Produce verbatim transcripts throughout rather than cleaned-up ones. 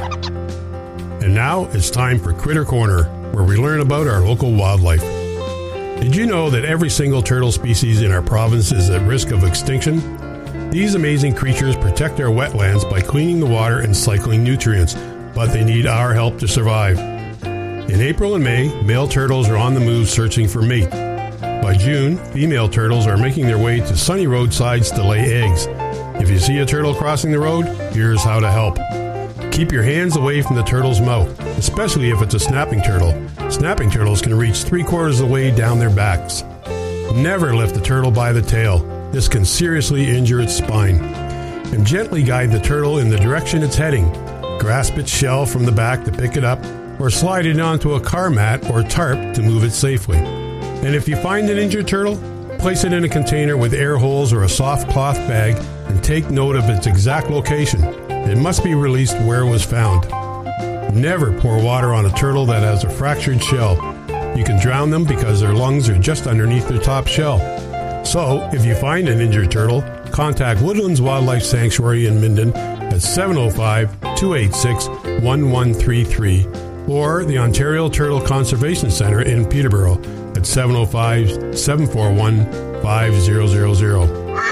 And now it's time for Critter Corner, where we learn about our local wildlife. Did you know that every single turtle species in our province is at risk of extinction? These amazing creatures protect our wetlands by cleaning the water and cycling nutrients, but they need our help to survive. In April and May, male turtles are on the move searching for mate. By June, female turtles are making their way to sunny roadsides to lay eggs. If you see a turtle crossing the road, here's how to help. Keep your hands away from the turtle's mouth, especially if it's a snapping turtle. Snapping turtles can reach three quarters of the way down their backs. Never lift the turtle by the tail. This can seriously injure its spine. And gently guide the turtle in the direction it's heading. Grasp its shell from the back to pick it up, or slide it onto a car mat or tarp to move it safely. And if you find an injured turtle, place it in a container with air holes or a soft cloth bag and take note of its exact location. It must be released where it was found. Never pour water on a turtle that has a fractured shell. You can drown them because their lungs are just underneath their top shell. So, if you find an injured turtle, contact Woodlands Wildlife Sanctuary in Minden at seven oh five, two eight six, one one three three or the Ontario Turtle Conservation Centre in Peterborough at seven oh five, seven four one, five zero zero zero.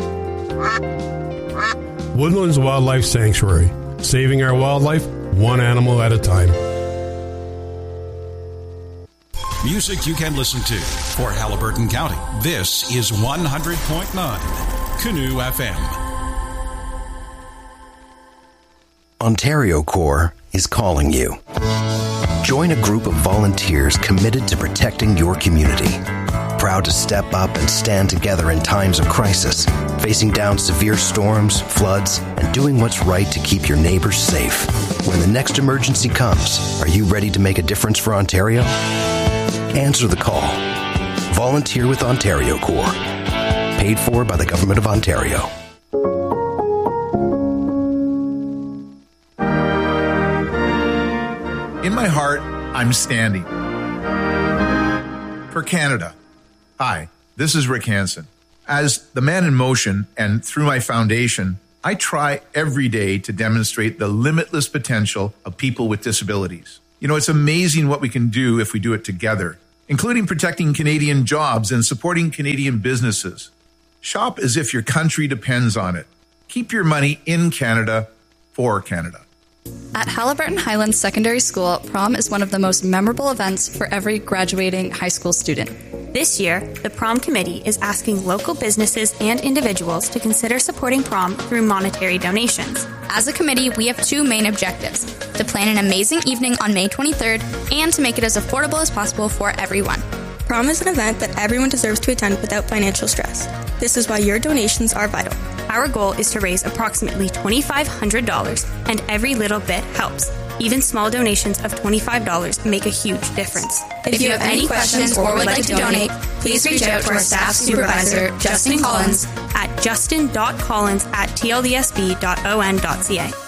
Woodlands Wildlife Sanctuary, saving our wildlife one animal at a time. Music you can listen to for Haliburton County. This is one hundred point nine Canoe F M. Ontario Corps is calling you. Join a group of volunteers committed to protecting your community. Proud to step up and stand together in times of crisis, facing down severe storms, floods, and doing what's right to keep your neighbors safe. When the next emergency comes, are you ready to make a difference for Ontario? Answer the call. Volunteer with Ontario Corps. Paid for by the Government of Ontario. In my heart, I'm standing for Canada. Hi, this is Rick Hansen. As the Man in Motion and through my foundation, I try every day to demonstrate the limitless potential of people with disabilities. You know, it's amazing what we can do if we do it together, including protecting Canadian jobs and supporting Canadian businesses. Shop as if your country depends on it. Keep your money in Canada for Canada. At Haliburton Highlands Secondary School, prom is one of the most memorable events for every graduating high school student. This year, the prom committee is asking local businesses and individuals to consider supporting prom through monetary donations. As a committee, we have two main objectives: to plan an amazing evening on May twenty-third and to make it as affordable as possible for everyone. Prom is an event that everyone deserves to attend without financial stress. This is why your donations are vital. Our goal is to raise approximately twenty-five hundred dollars, and every little bit helps. Even small donations of twenty-five dollars make a huge difference. If you have any questions or would like to donate, please reach out to our staff supervisor, Justin Collins, at justin dot collins at t l d s b dot o n dot c a.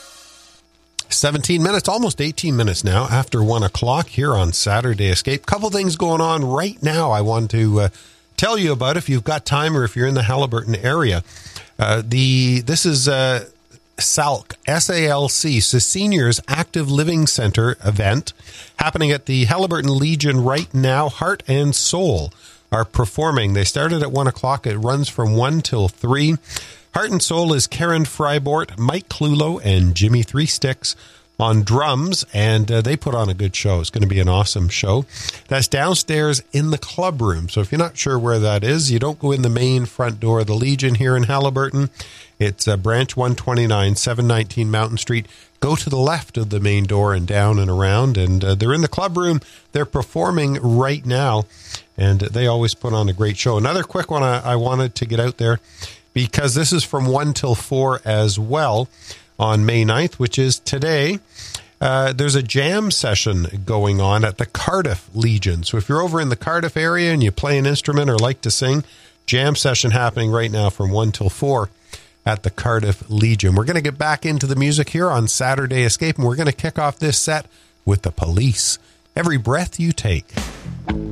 seventeen minutes, almost eighteen minutes now after one o'clock here on Saturday Escape. Couple things going on right now I want to uh, tell you about if you've got time or if you're in the Haliburton area. Uh, the This is uh, S A L C, S A L C, so Seniors Active Living Center event happening at the Haliburton Legion right now. Heart and Soul are performing. They started at one o'clock. It runs from one till three. Heart and Soul is Karen Frybort, Mike Clulo, and Jimmy Three Sticks on drums, and uh, they put on a good show. It's going to be an awesome show. That's downstairs in the club room. So if you're not sure where that is, you don't go in the main front door of the Legion here in Haliburton. It's uh, Branch one twenty-nine, seven nineteen Mountain Street. Go to the left of the main door and down and around, and uh, they're in the club room. They're performing right now, and they always put on a great show. Another quick one I, I wanted to get out there, because this is from one till four as well on May ninth, which is today. Uh, there's a jam session going on at the Cardiff Legion. So if you're over in the Cardiff area and you play an instrument or like to sing, jam session happening right now from one till four at the Cardiff Legion. We're going to get back into the music here on Saturday Escape, and we're going to kick off this set with The Police. Every Breath You Take.